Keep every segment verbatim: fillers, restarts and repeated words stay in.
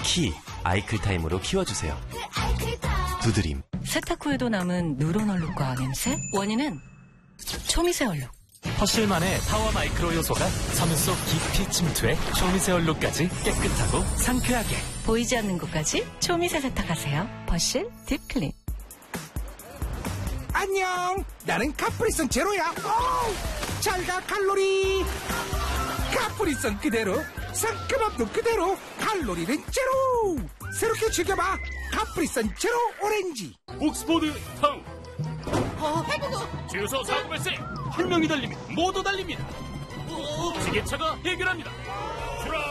키 아이클타임으로 키워주세요. 두드림. 세탁 후에도 남은 누런 얼룩과 냄새? 원인은 초미세 얼룩. 퍼실만의 파워 마이크로 요소가 섬유 속 깊이 침투해 초미세 얼룩까지 깨끗하고 상쾌하게. 보이지 않는 곳까지 초미세 세탁하세요. 퍼실 딥클린. 안녕, 나는 카프리선 제로야. 잘가 칼로리. 카프리선 그대로, 상큼함도 그대로, 칼로리는 제로. 새롭게 즐겨봐, 카프리선 제로 오렌지. 옥스포드 타운. 주유소 사고 발생. 한 명이 달립니다. 모두 달립니다. 지게차가 해결합니다. 출항.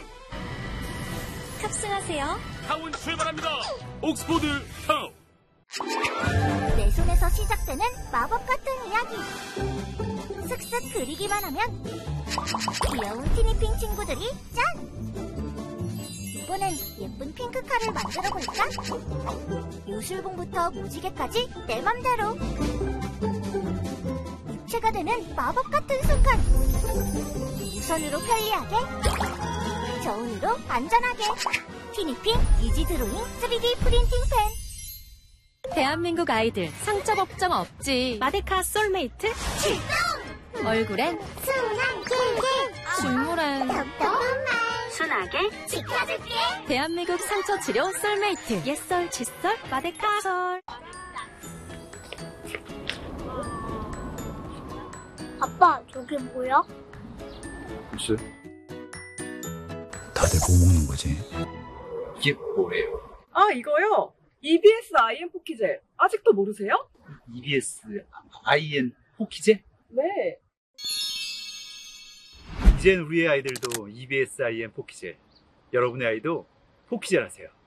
탑승하세요. 타운 출발합니다. 옥스포드 타운. 내 손에서 시작되는 마법 같은 이야기. 슥슥 그리기만 하면 귀여운 티니핑 친구들이 짠! 이번엔 예쁜 핑크카를 만들어 볼까? 요술봉부터 무지개까지 내 맘대로. 입체가 되는 마법 같은 순간. 무선으로 편리하게, 저온으로 안전하게. 티니핑 이지 드로잉 쓰리디 프린팅 펜. 대한민국 아이들 상처 걱정 없지. 마데카 솔메이트 출동! 얼굴엔 순한 꿀꿀, 중물엔 답답한 말 순하게 지켜줄게. 대한민국 상처 치료 솔메이트. 옛설 칫솔 마데카 솔. 아빠, 저게 뭐야? 글쎄. 다들 뭐 먹는 거지? 이게 뭐예요? 아, 이거요? 이비에스 아이엠 포키젤. 아직도 모르세요? 이비에스 아이엔 포키제? 네. 이젠 우리의 아이들도 이비에스 아이엔 포키제. 여러분의 아이도 포키젤 하세요.